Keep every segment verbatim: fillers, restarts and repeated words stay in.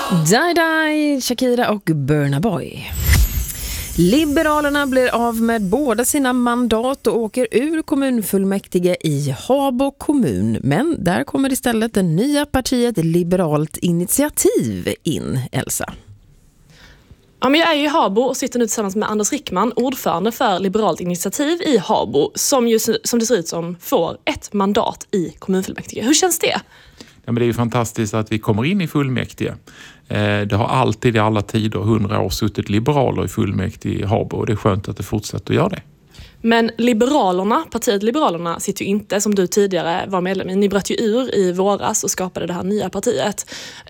Die Die, Shakira och Burna Boy. Liberalerna blir av med båda sina mandat och åker ur kommunfullmäktige i Habo kommun. Men där kommer istället det nya partiet Liberalt initiativ in, Elsa. Ja, men jag är ju i Habo och sitter nu tillsammans med Anders Rickman, ordförande för Liberalt initiativ i Habo, som, ju, som det ser ut som får ett mandat i kommunfullmäktige. Hur känns det? Ja, men det är ju fantastiskt att vi kommer in i fullmäktige. Det har alltid i alla tider, hundra år, suttit liberaler i fullmäktige i Habo och det är skönt att det fortsätter att göra det. Men Liberalerna, partiet Liberalerna, sitter ju inte som du tidigare var medlem i. Ni bröt ju ur i våras och skapade det här nya partiet.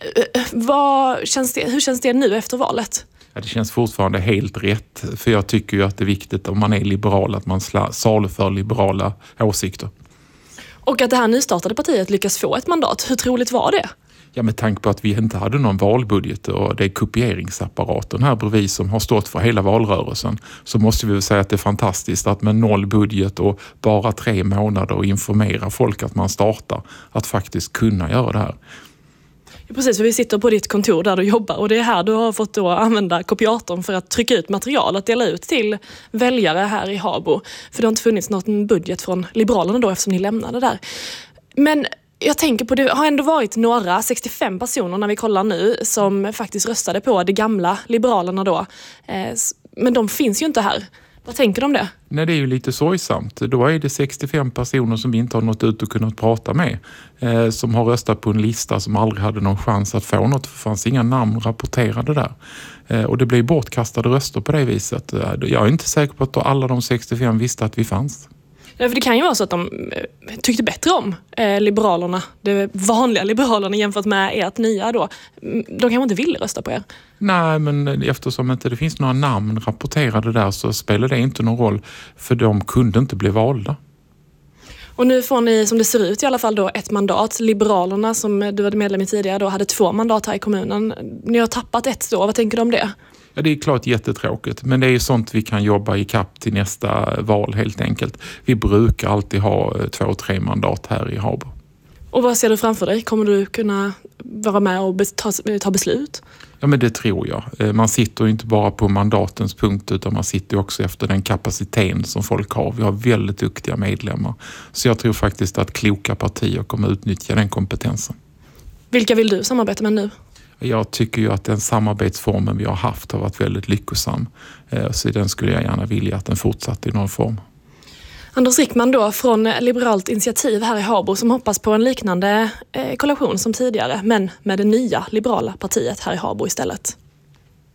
Vad känns det, hur känns det nu efter valet? Ja, det känns fortfarande helt rätt, för jag tycker ju att det är viktigt om man är liberal att man saluför liberala åsikter. Och att det här nystartade partiet lyckas få ett mandat, hur troligt var det? Ja, med tanke på att vi inte hade någon valbudget och det är kopieringsapparaten här bredvid som har stått för hela valrörelsen, så måste vi väl säga att det är fantastiskt att med noll budget och bara tre månader och informera folk att man startar, att faktiskt kunna göra det här. Precis, för vi sitter på ditt kontor där du jobbar och det är här du har fått då använda kopiatorn för att trycka ut material att dela ut till väljare här i Habo. För det har inte funnits någon budget från Liberalerna då eftersom ni lämnade där. Men jag tänker på, det har ändå varit några, sextiofem personer när vi kollar nu, som faktiskt röstade på det gamla Liberalerna då. Men de finns ju inte här. Vad tänker du om det? Nej, det är ju lite sorgsamt. Då är det sextiofem personer som inte har nått ut och kunnat prata med. Eh, som har röstat på en lista som aldrig hade någon chans att få något. För det fanns inga namn rapporterade där. Eh, och det blev bortkastade röster på det viset. Eh, jag är inte säker på att alla de sextiofem visste att vi fanns. Ja, för det kan ju vara så att de tyckte bättre om eh, Liberalerna, det vanliga Liberalerna jämfört med ert nya då. De kanske inte ville rösta på er. Nej, men eftersom inte det finns några namn rapporterade där så spelar det inte någon roll, för de kunde inte bli valda. Och nu får ni, som det ser ut i alla fall då, ett mandat. Liberalerna, som du var medlem i tidigare, då hade två mandat här i kommunen. Ni har tappat ett då, vad tänker du om det? Ja, det är klart jättetråkigt, men det är ju sånt vi kan jobba i kapp till nästa val helt enkelt. Vi brukar alltid ha två, tre mandat här i Habo. Och vad ser du framför dig? Kommer du kunna vara med och ta, ta beslut? Ja, men det tror jag. Man sitter inte bara på mandatens punkt utan man sitter också efter den kapaciteten som folk har. Vi har väldigt duktiga medlemmar. Så jag tror faktiskt att kloka partier kommer utnyttja den kompetensen. Vilka vill du samarbeta med nu? Jag tycker ju att den samarbetsformen vi har haft har varit väldigt lyckosam. Så den skulle jag gärna vilja att den fortsatte i någon form. Anders Rickman då från Liberalt initiativ här i Habo, som hoppas på en liknande eh, koalition som tidigare, men med det nya liberala partiet här i Habo istället.